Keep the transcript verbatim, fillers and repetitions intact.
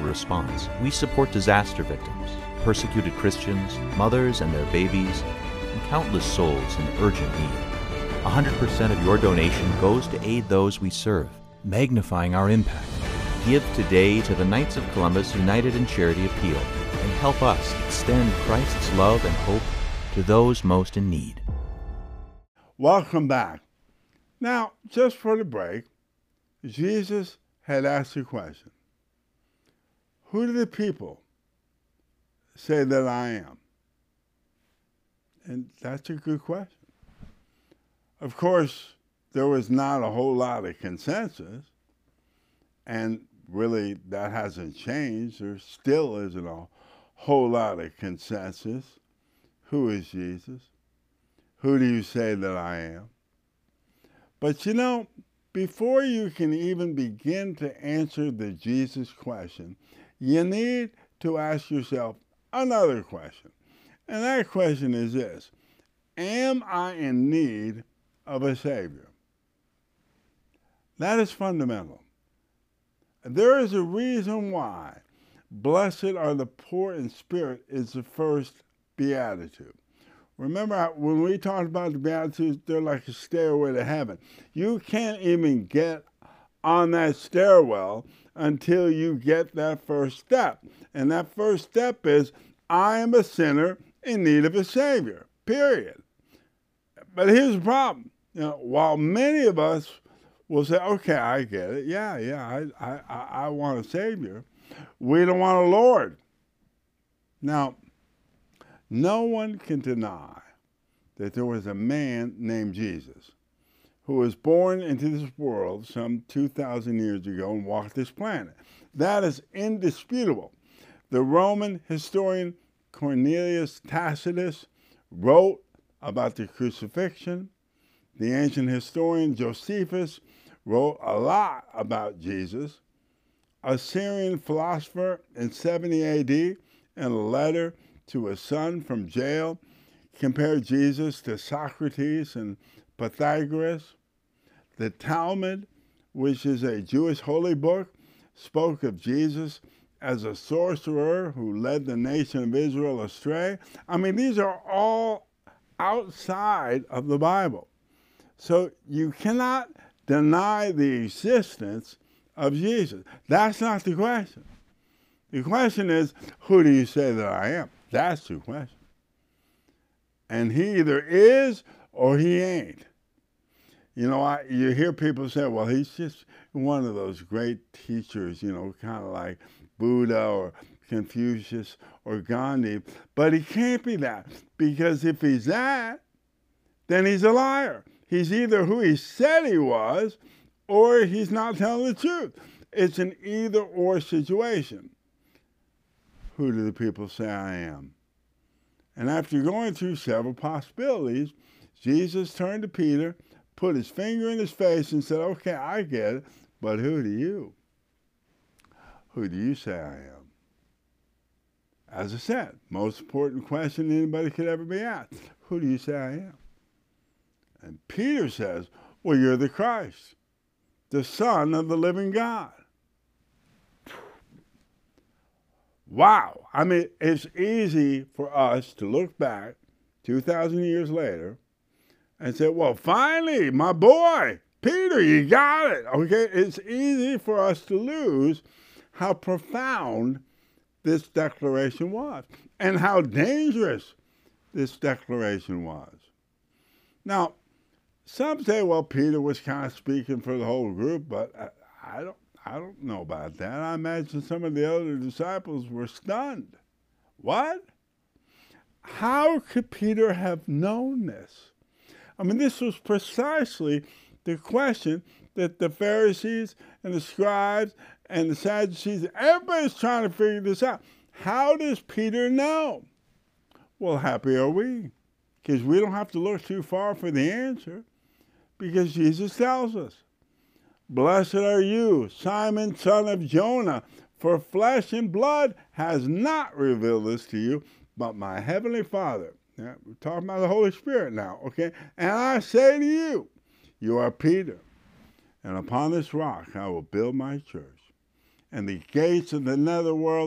response, we support disaster victims, persecuted Christians, mothers and their babies, and countless souls in urgent need. one hundred percent of your donation goes to aid those we serve, magnifying our impact. Give today to the Knights of Columbus United in Charity Appeal and help us extend Christ's love and hope to those most in need. Welcome back. Now, just for the break, Jesus had asked a question. Who do the people say that I am? And that's a good question. Of course, there was not a whole lot of consensus, and really that hasn't changed. There still isn't a whole lot of consensus. Who is Jesus? Who do you say that I am? But you know, before you can even begin to answer the Jesus question, you need to ask yourself another question. And that question is this: am I in need of a Savior? That is fundamental. There is a reason why blessed are the poor in spirit is the first beatitude. Remember when we talked about the Beatitudes, they're like a stairway to heaven. You can't even get on that stairwell until you get that first step. And that first step is, I am a sinner in need of a Savior, period. But here's the problem. You know, while many of us will say, okay, I get it. Yeah, yeah, I, I, I want a Savior. We don't want a Lord. Now, no one can deny that there was a man named Jesus who was born into this world some two thousand years ago and walked this planet. That is indisputable. The Roman historian Cornelius Tacitus wrote about the crucifixion. The ancient historian Josephus wrote a lot about Jesus. A Syrian philosopher in seventy A D, in a letter to a son from jail, compared Jesus to Socrates and Pythagoras. The Talmud, which is a Jewish holy book, spoke of Jesus as a sorcerer who led the nation of Israel astray. I mean, these are all outside of the Bible. So you cannot deny the existence of Jesus. That's not the question. The question is, who do you say that I am? That's the question. And he either is or he ain't. You know, I, you hear people say, well, he's just one of those great teachers, you know, kind of like Buddha or Confucius or Gandhi. But he can't be that, because if he's that, then he's a liar. He's either who he said he was, or he's not telling the truth. It's an either-or situation. Who do the people say I am? And after going through several possibilities, Jesus turned to Peter, put his finger in his face, and said, okay, I get it, but who do you? Who do you say I am? As I said, most important question anybody could ever be asked. Who do you say I am? And Peter says, well, you're the Christ, the Son of the living God. Wow. I mean, it's easy for us to look back two thousand years later and say, well, finally, my boy, Peter, you got it. Okay, it's easy for us to lose how profound this declaration was and how dangerous this declaration was. Now, some say, well, Peter was kind of speaking for the whole group, but I, I don't I don't know about that. I imagine some of the other disciples were stunned. What? How could Peter have known this? I mean, this was precisely the question that the Pharisees and the scribes and the Sadducees, everybody's trying to figure this out. How does Peter know? Well, happy are we, because we don't have to look too far for the answer, because Jesus tells us. Blessed are you, Simon, son of Jonah, for flesh and blood has not revealed this to you, but my heavenly Father. Yeah, we're talking about the Holy Spirit now, okay? And I say to you, you are Peter, and upon this rock I will build my church, and the gates of the netherworld